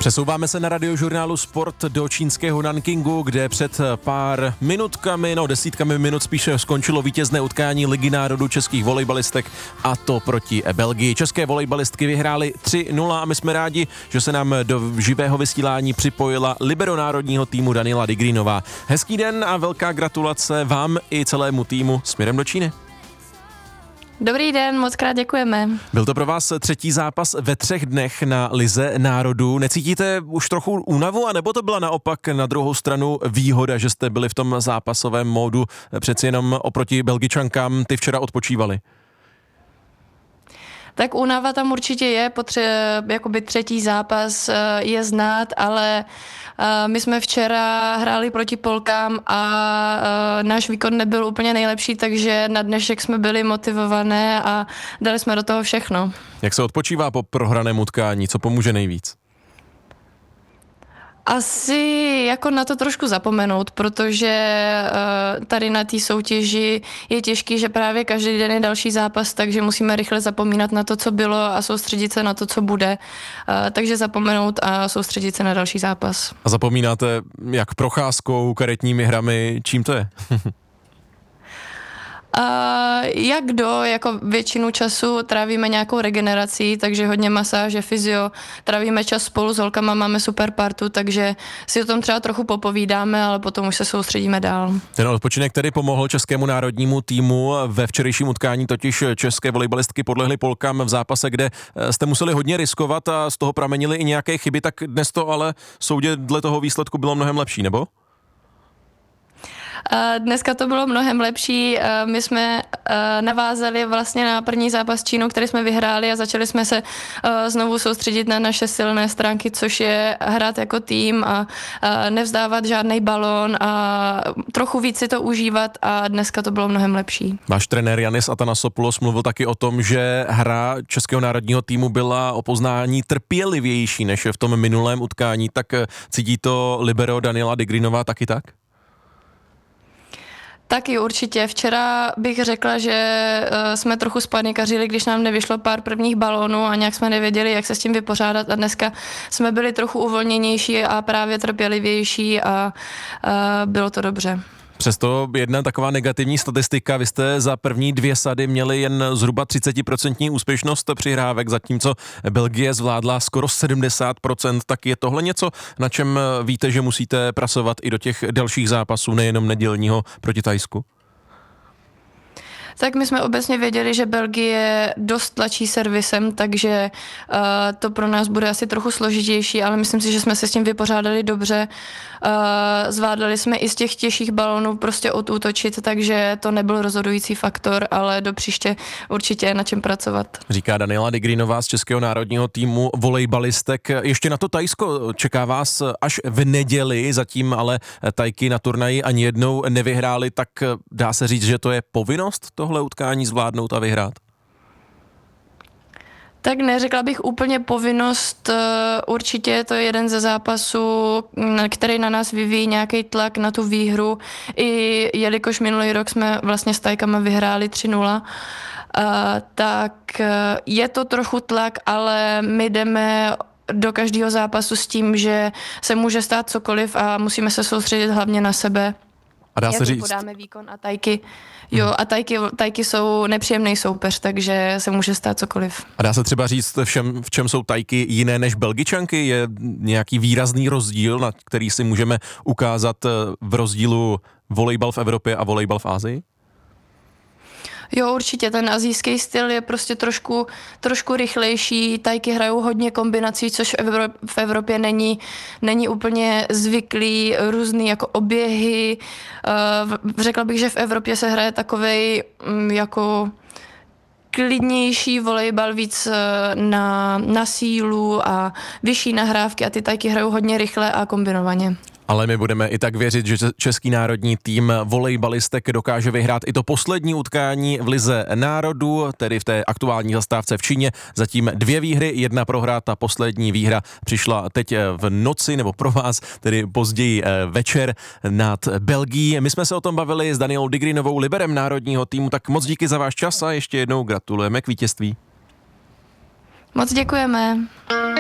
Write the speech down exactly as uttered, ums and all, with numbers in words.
Přesouváme se na radiožurnálu Sport do čínského Nankingu, kde před pár minutkami, no desítkami minut spíše skončilo vítězné utkání Ligy národů českých volejbalistek, a to proti Belgii. České volejbalistky vyhrály tři nula a my jsme rádi, že se nám do živého vysílání připojila libero národního týmu Daniela Digrinová. Hezký den a velká gratulace vám i celému týmu směrem do Číny. Dobrý den, moc krát děkujeme. Byl to pro vás třetí zápas ve třech dnech na Lize národů. Necítíte už trochu únavu, anebo to byla naopak na druhou stranu výhoda, že jste byli v tom zápasovém módu přeci jenom oproti Belgičankám, ty včera odpočívali? Tak únava tam určitě je, potře- jakoby třetí zápas je znát, ale my jsme včera hráli proti Polkám a náš výkon nebyl úplně nejlepší, takže na dnešek jsme byli motivované a dali jsme do toho všechno. Jak se odpočívá po prohraném utkání? Co pomůže nejvíc? Asi jako na to trošku zapomenout, protože uh, tady na té soutěži je těžký, že právě každý den je další zápas, takže musíme rychle zapomínat na to, co bylo a soustředit se na to, co bude. Uh, takže zapomenout a soustředit se na další zápas. A zapomínáte jak procházkou, karetními hrami, čím to je? Uh, jak kdo, jako většinu času trávíme nějakou regenerací, takže hodně masáže, fyzio, trávíme čas spolu s holkama, máme super partu, takže si o tom třeba trochu popovídáme, ale potom už se soustředíme dál. Ten odpočinek tedy pomohl českému národnímu týmu. Ve včerejším utkání totiž české volejbalistky podlehly Polkám v zápase, kde jste museli hodně riskovat a z toho pramenily i nějaké chyby, tak dnes to ale soudě dle toho výsledku bylo mnohem lepší, nebo? Dneska to bylo mnohem lepší. My jsme navázali vlastně na první zápas s Čínou, který jsme vyhráli, a začali jsme se znovu soustředit na naše silné stránky, což je hrát jako tým a nevzdávat žádný balón a trochu víc si to užívat, a dneska to bylo mnohem lepší. Váš trenér Yannis Athanasopoulos mluvil taky o tom, že hra českého národního týmu byla o poznání trpělivější než v tom minulém utkání, tak cítí to libero Daniela Digrinová taky tak? Taky určitě. Včera bych řekla, že jsme trochu spanikařili, když nám nevyšlo pár prvních balónů a nějak jsme nevěděli, jak se s tím vypořádat, a dneska jsme byli trochu uvolněnější a právě trpělivější a, a bylo to dobře. Přesto jedna taková negativní statistika, vy jste za první dvě sady měli jen zhruba třicet procent úspěšnost přihrávek, zatímco Belgie zvládla skoro sedmdesát procent, tak je tohle něco, na čem víte, že musíte pracovat i do těch dalších zápasů, nejenom nedělního proti Thajsku? Tak my jsme obecně věděli, že Belgie dost tlačí servisem, takže uh, to pro nás bude asi trochu složitější, ale myslím si, že jsme se s tím vypořádali dobře. Uh, zvládali jsme i z těch těžších balonů prostě odútočit, takže to nebyl rozhodující faktor, ale do příště určitě je na čem pracovat. Říká Daniela Digrinová z českého národního týmu volejbalistek. Ještě na to Thajsko čeká vás až v neděli, zatím ale Tajky na turnaji ani jednou nevyhráli, tak dá se říct, že to je povinnost tohle utkání zvládnout a vyhrát? Tak neřekla bych úplně povinnost, určitě to je jeden ze zápasů, který na nás vyvíjí nějaký tlak na tu výhru, i jelikož minulý rok jsme vlastně s Tajkama vyhráli tři nula, tak je to trochu tlak, ale my jdeme do každého zápasu s tím, že se může stát cokoliv a musíme se soustředit hlavně na sebe. A dá se říct... podáme výkon a Tajky. Jo, a tajky, tajky jsou nepříjemný soupeř, takže se může stát cokoliv. A dá se třeba říct, v čem, v čem jsou Tajky jiné než Belgičanky? Je nějaký výrazný rozdíl, na který si můžeme ukázat v rozdílu volejbal v Evropě a volejbal v Asii? Jo, určitě, ten asijský styl je prostě trošku, trošku rychlejší, Tajky hrajou hodně kombinací, což v, Evrop, v Evropě není, není úplně zvyklý, různý jako oběhy. Uh, řekla bych, že v Evropě se hraje takovej um, jako klidnější volejbal, víc na, na sílu a vyšší nahrávky, a ty Tajky hrajou hodně rychle a kombinovaně. Ale my budeme i tak věřit, že český národní tým volejbalistek dokáže vyhrát i to poslední utkání v Lize národů, tedy v té aktuální zastávce v Číně. Zatím dvě výhry, jedna prohra, ta poslední výhra přišla teď v noci, nebo pro vás, tedy později večer nad Belgií. My jsme se o tom bavili s Danielou Digrinovou, liberem národního týmu, tak moc díky za váš čas a ještě jednou gratulujeme k vítězství. Moc děkujeme.